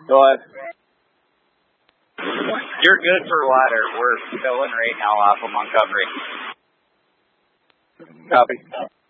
Go ahead. You're good for water. We're filling right now off of Montgomery. Copy.